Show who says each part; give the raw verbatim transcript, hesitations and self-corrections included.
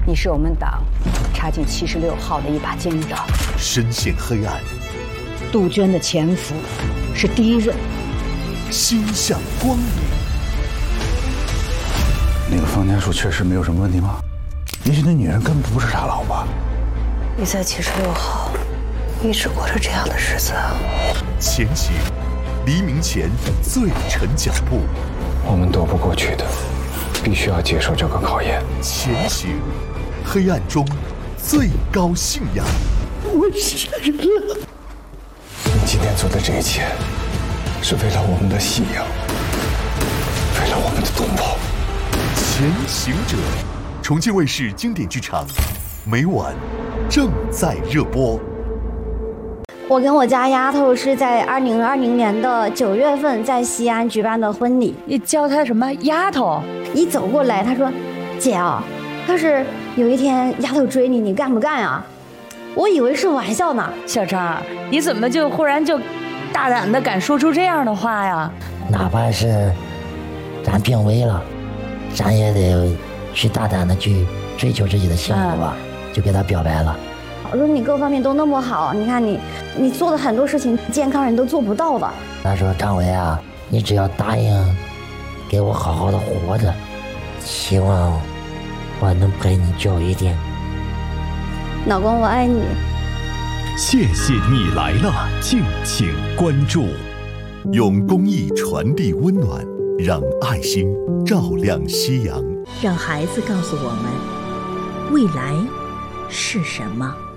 Speaker 1: 你是我们党插进七十六号的一把尖刀，
Speaker 2: 深陷黑暗。
Speaker 1: 杜鹃的前夫是第一任，
Speaker 2: 心向光明。
Speaker 3: 那个方家树确实没有什么问题吗？也许那女人根本不是他老婆。
Speaker 4: 你在七十六号一直过着这样的日子。
Speaker 2: 前行，黎明前最沉脚步。
Speaker 3: 我们躲不过去的，必须要接受这个考验。
Speaker 2: 前行，黑暗中最高信仰。
Speaker 3: 我杀人了。你今天做的这一切，是为了我们的信仰，为了我们的同胞。
Speaker 2: 前行者，重庆卫视经典剧场，每晚正在热播。
Speaker 5: 我跟我家丫头是在二零二零年的九月份在西安举办的婚礼。
Speaker 6: 你叫她什么丫头？
Speaker 5: 一走过来，她说：“姐啊，要是有一天丫头追你，你干不干啊？”我以为是玩笑呢。
Speaker 6: 小张，你怎么就忽然就大胆的敢说出这样的话呀？
Speaker 7: 哪怕是咱病危了，咱也得去大胆的去追求自己的幸福吧，嗯、就给他表白了。
Speaker 5: 我说你各方面都那么好，你看你你做的很多事情，健康人都做不到的。
Speaker 7: 他说：“张伟啊，你只要答应给我好好的活着，希望我能陪你久一点。”
Speaker 5: 老公，我爱你。
Speaker 2: 谢谢你来了，敬请关注。用公益传递温暖，让爱心照亮夕阳。
Speaker 8: 让孩子告诉我们，未来是什么。